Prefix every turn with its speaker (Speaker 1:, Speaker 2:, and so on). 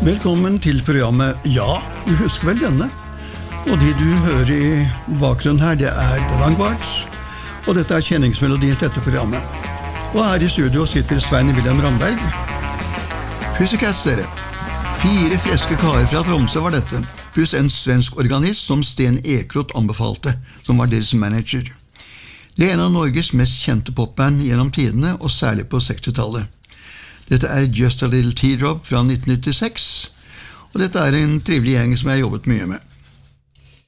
Speaker 1: Velkommen til programmet Ja, du husker vel denne? Og det du hører i bakgrunnen her, det The Vanguards, og dette kjenningsmelodien til dette programmet. Og her i studio sitter Svein Wilhelm Ramberg. Pussycats, dere. 4 freske karer fra Tromsø var dette, pluss en svensk organist som Sten Ekrot anbefalte, som var deres manager. Det en av Norges mest kjente popband gjennom tidene, og særlig på 60-tallet. Dette Just a Little Teardrop fra 1996, og dette en trivelig gjeng som jeg har jobbet mye med.